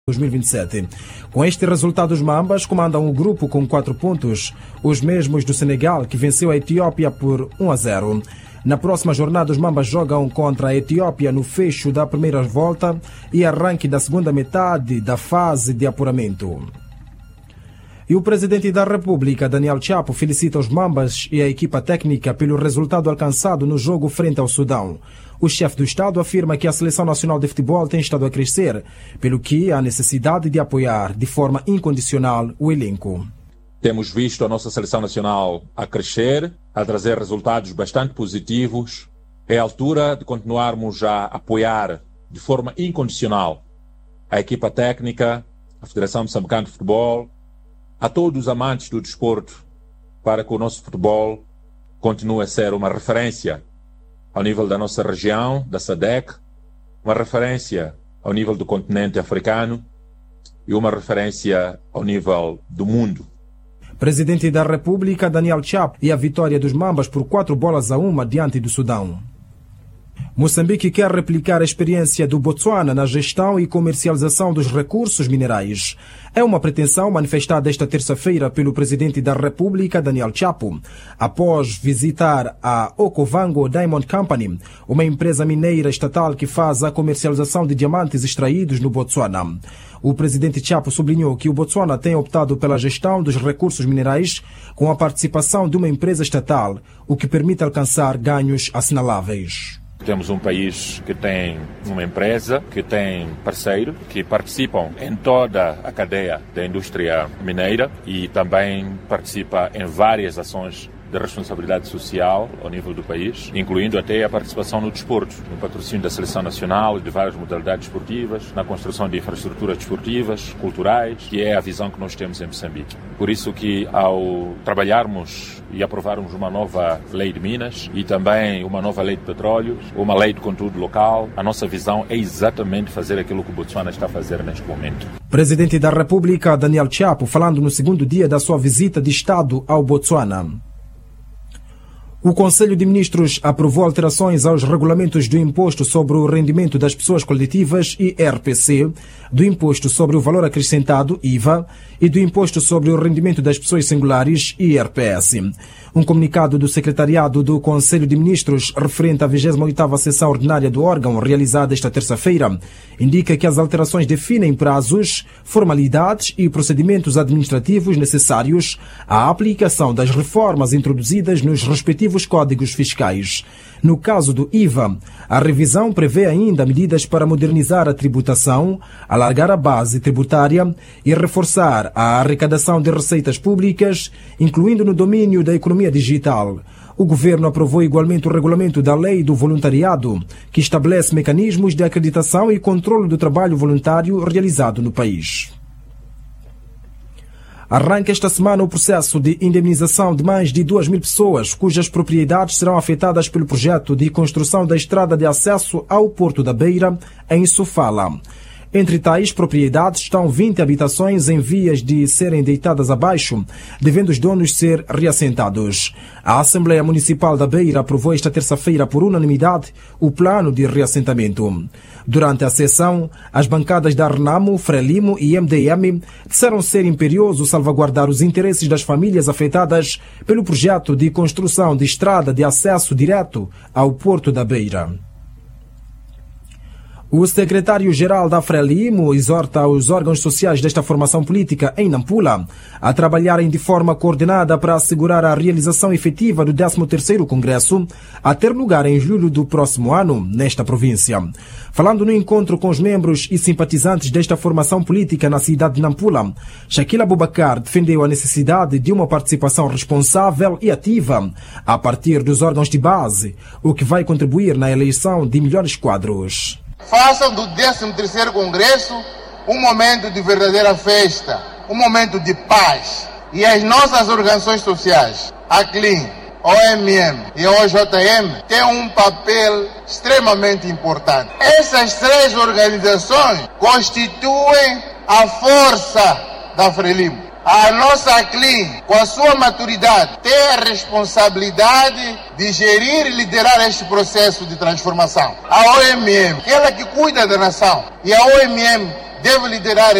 2027. Com este resultado, os Mambas comandam o grupo com 4 pontos, os mesmos do Senegal, que venceu a Etiópia por 1-0. Na próxima jornada, os Mambas jogam contra a Etiópia no fecho da primeira volta e arranque da segunda metade da fase de apuramento. E o presidente da República, Daniel Chapo, felicita os Mambas e a equipa técnica pelo resultado alcançado no jogo frente ao Sudão. O chefe do Estado afirma que a Seleção Nacional de Futebol tem estado a crescer, pelo que há necessidade de apoiar de forma incondicional o elenco. Temos visto a nossa Seleção Nacional a crescer, a trazer resultados bastante positivos. É a altura de continuarmos a apoiar de forma incondicional a equipa técnica, a Federação Moçambicana de Futebol, a todos os amantes do desporto, para que o nosso futebol continue a ser uma referência ao nível da nossa região, da SADC, uma referência ao nível do continente africano e uma referência ao nível do mundo. Presidente da República, Daniel Chapo, e a vitória dos Mambas por 4-1 diante do Sudão. Moçambique quer replicar a experiência do Botsuana na gestão e comercialização dos recursos minerais. É uma pretensão manifestada esta terça-feira pelo presidente da República, Daniel Chapo, após visitar a Okovango Diamond Company, uma empresa mineira estatal que faz a comercialização de diamantes extraídos no Botsuana. O presidente Chapo sublinhou que o Botsuana tem optado pela gestão dos recursos minerais com a participação de uma empresa estatal, o que permite alcançar ganhos assinaláveis. Temos um país que tem uma empresa, que tem parceiros, que participam em toda a cadeia da indústria mineira e também participa em várias ações de responsabilidade social ao nível do país, incluindo até a participação no desporto, no patrocínio da Seleção Nacional e de várias modalidades esportivas, na construção de infraestruturas desportivas, culturais, que é a visão que nós temos em Moçambique. Por isso que, ao trabalharmos e aprovarmos uma nova lei de minas e também uma nova lei de petróleo, uma lei de conteúdo local, a nossa visão é exatamente fazer aquilo que o Botsuana está a fazer neste momento. Presidente da República, Daniel Chapo, falando no segundo dia da sua visita de Estado ao Botsuana. O Conselho de Ministros aprovou alterações aos regulamentos do Imposto sobre o Rendimento das Pessoas Coletivas, IRPC, do Imposto sobre o Valor Acrescentado, IVA, e do Imposto sobre o Rendimento das Pessoas Singulares, IRPS. Um comunicado do Secretariado do Conselho de Ministros, referente à 28ª sessão ordinária do órgão, realizada esta terça-feira, indica que as alterações definem prazos, formalidades e procedimentos administrativos necessários à aplicação das reformas introduzidas nos respectivos códigos fiscais. No caso do IVA, a revisão prevê ainda medidas para modernizar a tributação, alargar a base tributária e reforçar a arrecadação de receitas públicas, incluindo no domínio da economia digital. O governo aprovou igualmente o regulamento da Lei do Voluntariado, que estabelece mecanismos de acreditação e controle do trabalho voluntário realizado no país. Arranca esta semana o processo de indemnização de mais de 2.000 pessoas, cujas propriedades serão afetadas pelo projeto de construção da estrada de acesso ao Porto da Beira, em Sofala. Entre tais propriedades estão 20 habitações em vias de serem deitadas abaixo, devendo os donos ser reassentados. A Assembleia Municipal da Beira aprovou esta terça-feira por unanimidade o plano de reassentamento. Durante a sessão, as bancadas da Renamo, Frelimo e MDM disseram ser imperioso salvaguardar os interesses das famílias afetadas pelo projeto de construção de estrada de acesso direto ao Porto da Beira. O secretário-geral da Frelimo exorta os órgãos sociais desta formação política em Nampula a trabalharem de forma coordenada para assegurar a realização efetiva do 13º Congresso, a ter lugar em julho do próximo ano, nesta província. Falando no encontro com os membros e simpatizantes desta formação política na cidade de Nampula, Shaquille Abubakar defendeu a necessidade de uma participação responsável e ativa a partir dos órgãos de base, o que vai contribuir na eleição de melhores quadros. Façam do 13º Congresso um momento de verdadeira festa, um momento de paz. E as nossas organizações sociais, a CLIN, OMM e OJM, têm um papel extremamente importante. Essas 3 organizações constituem a força da Frelimo. A nossa CLIN, com a sua maturidade, tem a responsabilidade de gerir e liderar este processo de transformação. A OMM, aquela que cuida da nação, e a OMM deve liderar